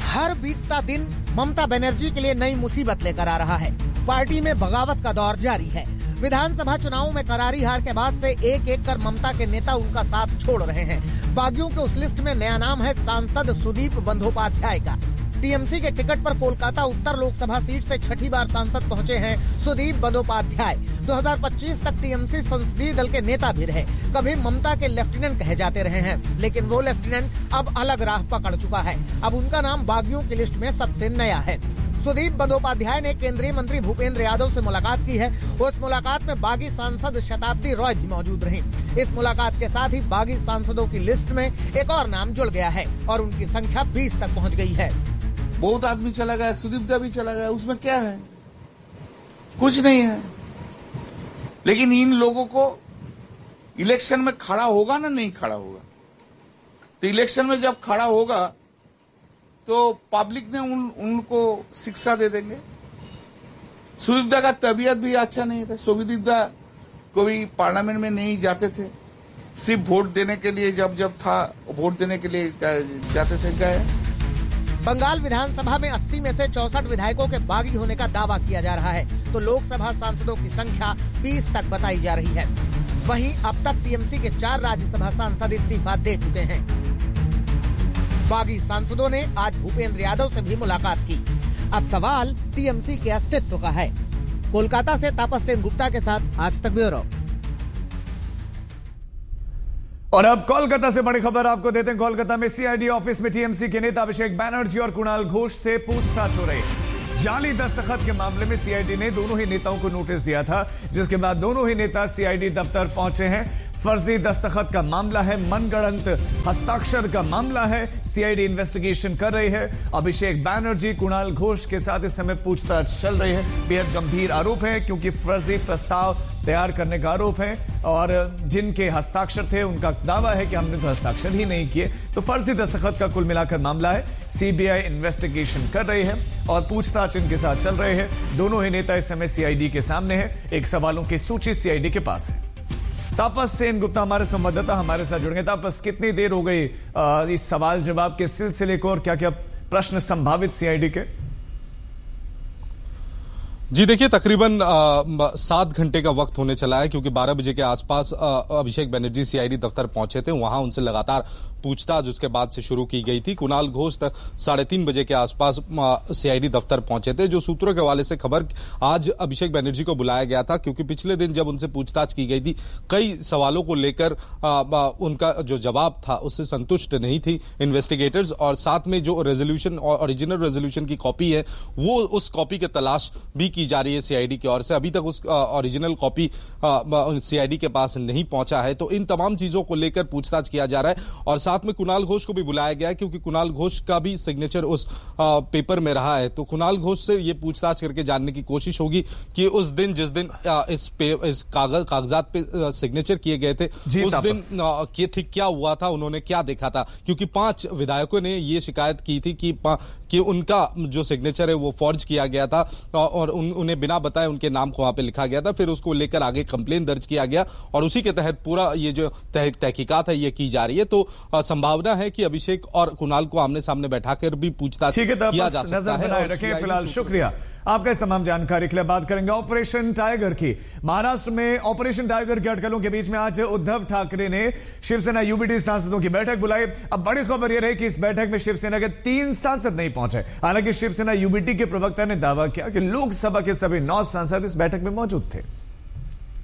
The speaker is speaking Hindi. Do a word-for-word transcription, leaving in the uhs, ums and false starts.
हर बीतता दिन ममता बनर्जी के लिए नई मुसीबत लेकर आ रहा है। पार्टी में बगावत का दौर जारी है। विधानसभा चुनावों में करारी हार के बाद से एक एक कर ममता के नेता उनका साथ छोड़ रहे हैं। बागियों के उस लिस्ट में नया नाम है सांसद सुदीप बंदोपाध्याय का। टीएमसी के टिकट पर कोलकाता उत्तर लोकसभा सीट से छठी बार सांसद पहुंचे हैं सुदीप बंदोपाध्याय। दो हज़ार पच्चीस तक टीएमसी संसदीय दल के नेता भी रहे। कभी ममता के लेफ्टिनेंट कहे जाते रहे हैं, लेकिन वो लेफ्टिनेंट अब अलग राह पकड़ चुका है। अब उनका नाम बागियों की लिस्ट में सबसे नया है। सुदीप बंदोपाध्याय ने केंद्रीय मंत्री भूपेंद्र यादव से मुलाकात की है। उस मुलाकात में बागी सांसद शताब्दी रॉय भी मौजूद रहीं। इस मुलाकात के साथ ही बागी सांसदों की लिस्ट में एक और नाम जुड़ गया है और उनकी संख्या बीस तक पहुंच गई है। बहुत आदमी चला गया, सुदीप दा भी चला गया, उसमें क्या है? कुछ नहीं है। लेकिन इन लोगों को इलेक्शन में खड़ा होगा ना, नहीं खड़ा होगा, तो इलेक्शन में जब खड़ा होगा तो पब्लिक ने उन उनको शिक्षा दे देंगे। सुदीप दा का तबीयत भी अच्छा नहीं था। सुदीप दा को भी पार्लियामेंट में नहीं जाते थे, सिर्फ वोट देने के लिए, जब जब था वोट देने के लिए जाते थे। गए बंगाल विधानसभा में अस्सी में से चौसठ विधायकों के बागी होने का दावा किया जा रहा है, तो लोकसभा सांसदों की संख्या बीस तक बताई जा रही है। वहीं अब तक टीएमसी के चार राज्यसभा सांसद इस्तीफा दे चुके हैं। बागी सांसदों ने आज भूपेंद्र यादव से भी मुलाकात की। अब सवाल टीएमसी के अस्तित्व का है। कोलकाता से तापस सेन गुप्ता के साथ आज तक ब्यूरो। और अब कोलकाता से बड़ी खबर आपको देते हैं। कोलकाता में सीआईडी ऑफिस में टीएमसी के नेता अभिषेक बैनर्जी और कुणाल घोष से पूछताछ हो रही है। जाली दस्तखत के मामले में सीआईडी ने दोनों ही नेताओं को नोटिस दिया था, जिसके बाद दोनों ही नेता सीआईडी दफ्तर पहुंचे हैं। फर्जी दस्तखत का मामला है, मनगढ़ंत हस्ताक्षर का मामला है। सीआईडी इन्वेस्टिगेशन कर रही है। अभिषेक बैनर्जी, कुणाल घोष के साथ इस समय पूछताछ चल रही है। बेहद गंभीर आरोप है, क्योंकि फर्जी प्रस्ताव तैयार करने का आरोप है और जिनके हस्ताक्षर थे उनका दावा है कि हमने तो हस्ताक्षर ही नहीं किए। तो फर्जी दस्तखत का कुल मिलाकर मामला है। सीबीआई इन्वेस्टिगेशन कर रही है और पूछताछ इनके साथ चल रहे हैं। दोनों ही नेता इस समय सीआईडी के सामने है। एक सवालों की सूची सीआईडी के पास है। तापस सेन गुप्ता हमारे संवाददाता हमारे साथ जुड़ गए। तापस, कितनी देर हो गई इस सवाल जवाब के सिलसिले को और क्या क्या प्रश्न संभावित सीआईडी के? जी देखिए, तकरीबन सात घंटे का वक्त होने चला है, क्योंकि बारह बजे के आसपास अभिषेक बनर्जी सीआईडी दफ्तर पहुंचे थे। वहां उनसे लगातार पूछताछ उसके बाद से शुरू की गई थी। कुणाल घोष साढ़े तीन बजे के आसपास सीआईडी दफ्तर पहुंचे थे। जो सूत्रों के हवाले से खबर, आज अभिषेक बनर्जी को बुलाया गया था, क्योंकि पिछले दिन जब उनसे पूछताछ की गई थी, कई सवालों को लेकर उनका जो जवाब था उससे संतुष्ट नहीं थी इन्वेस्टिगेटर्स। और साथ में जो रेजोल्यूशन और ओरिजिनल रेजोल्यूशन की कॉपी है, वो उस कॉपी की तलाश भी की जा रही है सीआईडी की ओर से। अभी तक उस ओरिजिनल कॉपी सीआईडी के पास नहीं पहुंचा है। तो इन तमाम चीजों को लेकर पूछताछ किया जा रहा है। और साथ में कुणाल घोष को भी बुलाया गया है, क्योंकि कुणाल घोष का भी सिग्नेचर उस आ, पेपर में रहा है। तो कुणाल घोष से ये पूछताछ करके जानने की कोशिश होगी कि उस दिन जिस दिन आ, इस, पे, इस कागज कागजात पे आ, सिग्नेचर किए गए थे, उस दिन आ, ठीक क्या हुआ था, उन्होंने क्या देखा था। क्योंकि पांच विधायकों ने ये शिकायत की थी कि, कि उनका जो सिग्नेचर है वो फॉर्ज किया गया था और उन, उन्हें बिना बताए उनके नाम को वहां पे लिखा गया था। फिर उसको लेकर आगे कंप्लेन दर्ज किया गया और उसी के तहत पूरा ये जो तहकीकात है ये की जा रही है। तो संभावना है कि अभिषेक और कुणाल को आमने सामने बैठाकर भी पूछताछ किया जा सकता है। रखें फिलहाल शुक्रिया आपका इस तमाम जानकारी के लिए। बात करेंगे ऑपरेशन टाइगर की। महाराष्ट्र में ऑपरेशन टाइगर की अटकलों के बीच में आज उद्धव ठाकरे ने शिवसेना यूबीटी सांसदों की बैठक बुलाई। अब बड़ी खबर यह रही कि इस बैठक में शिवसेना के तीन सांसद नहीं पहुंचे। हालांकि शिवसेना यूबीटी के प्रवक्ता ने दावा किया कि लोकसभा के सभी नौ सांसद इस बैठक में मौजूद थे।